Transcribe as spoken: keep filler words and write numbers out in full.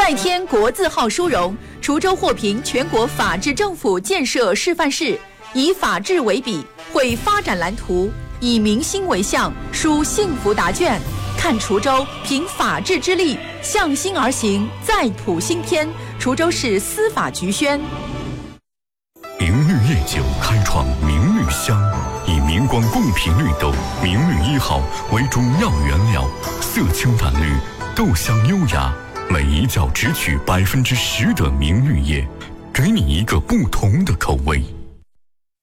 再添国字号殊荣，滁州获评全国法治政府建设示范市，以法治为笔，绘发展蓝图，以民心为向，书幸福答卷。看滁州凭法治之力向心而行，再谱新篇。滁州市司法局宣。 明绿夜酒开创明绿香，以明光贡品绿豆明绿一号为主要原料，色清淡绿，豆香优雅，每一窖只取百分之十的明绿叶，给你一个不同的口味。